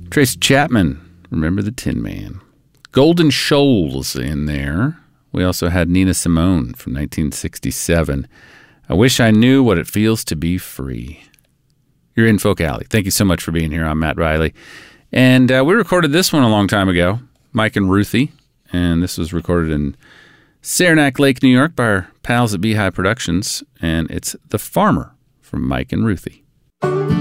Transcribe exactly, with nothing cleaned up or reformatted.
Tracy Chapman, Remember the Tin Man. Golden Shoals in there. We also had Nina Simone from nineteen sixty-seven. I Wish I Knew What It Feels to Be Free. You're in Folk Alley. Thank you so much for being here. I'm Matt Riley. And uh, we recorded this one a long time ago, Mike and Ruthie. And this was recorded in Saranac Lake, New York by our pals at Beehive Productions. And it's The Farmer from Mike and Ruthie.